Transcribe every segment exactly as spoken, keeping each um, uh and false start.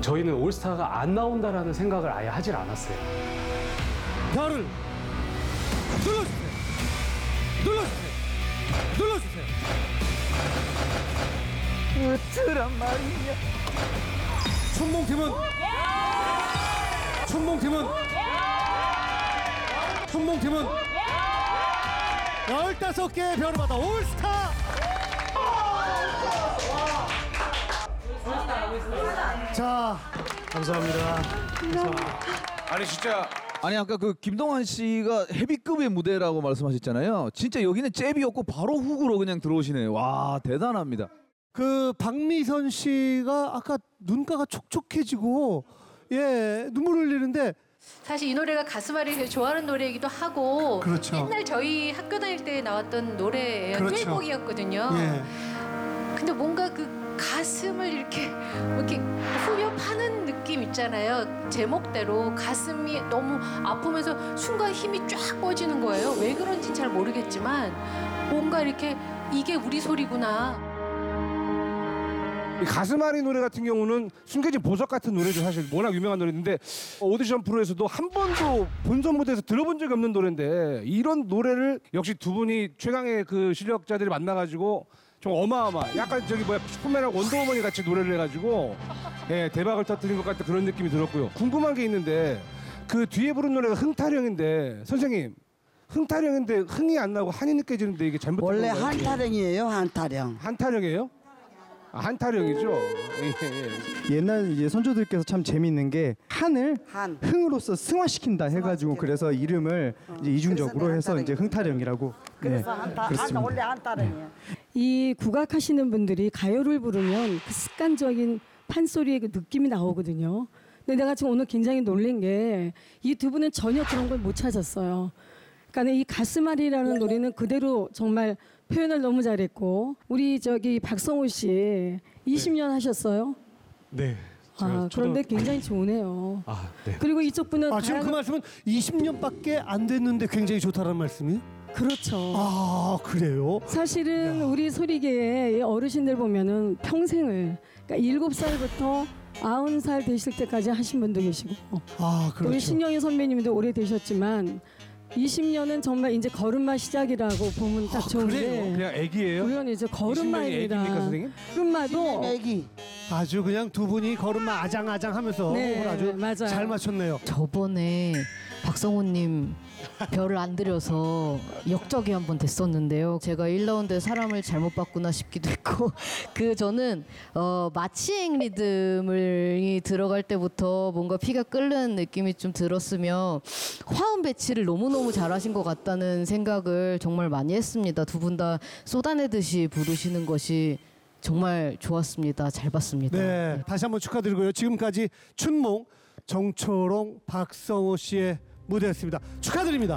저희는 올스타가 안 나온다라는 생각을 아예 하질 않았어요. 별을 눌러주세요. 눌러주세요. 눌러주세요. 어쩌란 말이냐. 춘몽팀은 춘몽팀은 춘몽팀은 열다섯 개의 별을 받아 올스타. 자, 감사합니다. 감사합니다. 아니 진짜 아니 아까 그 김동완 씨가 헤비급의 무대라고 말씀하셨잖아요. 진짜 여기는 잽이 없고 바로 훅으로 그냥 들어오시네요. 와 대단합니다. 그 박미선 씨가 아까 눈가가 촉촉해지고 예 눈물 흘리는데 사실 이 노래가 가슴앓이를 좋아하는 노래이기도 하고 그렇죠. 옛날 저희 학교 다닐 때 나왔던 노래예요. 그렇죠. 듀엣곡이었거든요. 예. 근데 뭔가 그 가슴을 이렇게 이렇게 후벼 파는 느낌 있잖아요. 제목대로 가슴이 너무 아프면서 순간 힘이 쫙 빠지는 거예요. 왜 그런지는 잘 모르겠지만 뭔가 이렇게 이게 우리 소리구나. 이 가슴앓이 노래 같은 경우는 숨겨진 보석 같은 노래죠. 사실 워낙 유명한 노래인데 오디션 프로에서도 한 번도 본선 무대에서 들어본 적이 없는 노래인데 이런 노래를 역시 두 분이 최강의 그 실력자들이 만나가지고 좀 어마어마 약간 저기 뭐야 슈퍼맨하고 원더우먼이 같이 노래를 해가지고 예 대박을 터뜨린 것 같은 그런 느낌이 들었고요. 궁금한 게 있는데 그 뒤에 부른 노래가 흥타령인데 선생님 흥타령인데 흥이 안 나고 한이 느껴지는데 이게 잘못된 원래 건가요? 한타령이에요, 한타령. 한타령이에요? 아, 한타령이죠. 예, 예. 옛날 이제 선조들께서 참 재미있는 게 한을 한. 흥으로서 승화시킨다 해가지고 그래서 이름을 이제 이중적으로 그래서 해서 이제 흥타령이라고. 그래서 네, 한타, 한타 그렇습니다. 원래 한타령이야. 이 국악하시는 분들이 가요를 부르면 그 습관적인 판소리의 그 느낌이 나오거든요. 근데 내가 지금 오늘 굉장히 놀란 게 이 두 분은 전혀 그런 걸 못 찾았어요. 그러니까 이 가슴앓이라는 노래는 그대로 정말 표현을 너무 잘했고 우리 저기 박성호 씨 이십 년 하셨어요? 네. 아, 그런데 굉장히 좋으네요. 아, 네. 그리고 이쪽 분은 아 지금 그 다양한- 말씀은 이십 년밖에 안 됐는데 굉장히 좋다는 말씀이? 그렇죠. 아 그래요? 사실은 우리 소리계의 이 어르신들 보면은 평생을 그러니까 일곱 살부터 아흔 살 되실 때까지 하신 분도 계시고 아 우리 그렇죠. 신영희 선배님도 오래 되셨지만 이십 년은 정말 이제 걸음마 시작이라고 보면 딱 좋은데 그래요? 그냥 애기예요? 우리는 이제 이십 년이 걸음마입니다. 애기입니까, 선생님? 걸음마도 애기. 아주 그냥 두 분이 걸음마 아장아장하면서 네, 호흡을 아주 맞아요. 잘 맞췄네요. 저번에 박성호님 별을 안 드려서 역적이 한 번 됐었는데요. 제가 일 라운드에 사람을 잘못 봤구나 싶기도 했고 그 저는 어, 마치행 리듬을 들어갈 때부터 뭔가 피가 끓는 느낌이 좀 들었으며 화음 배치를 너무너무 잘하신 것 같다는 생각을 정말 많이 했습니다. 두 분 다 쏟아내듯이 부르시는 것이 정말 좋았습니다. 잘 봤습니다. 네, 다시 한번 축하드리고요. 지금까지 춘몽, 정초롱, 박성호 씨의 무대였습니다. 축하드립니다.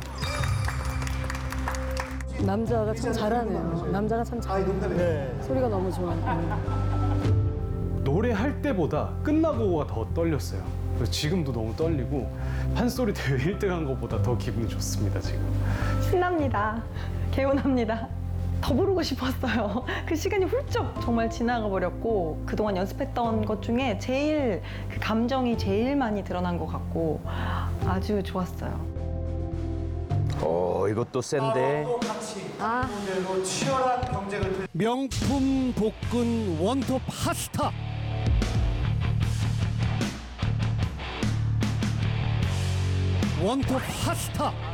남자가 참 잘하네요. 남자가 참 잘해요. 네. 소리가 너무 좋아요. 노래할 때보다 끝나고가 더 떨렸어요. 그래서 지금도 너무 떨리고 판소리 대회 일 등 한 것보다 더 기분이 좋습니다 지금. 신납니다. 개운합니다. 더 부르고 싶었어요. 그 시간이 훌쩍 정말 지나가 버렸고 그동안 연습했던 것 중에 제일 그 감정이 제일 많이 드러난 것 같고 아주 좋았어요. 어 이것도 센데. 아, 치열한 경쟁을 명품 볶은 원톱 핫스타 원톱 핫스타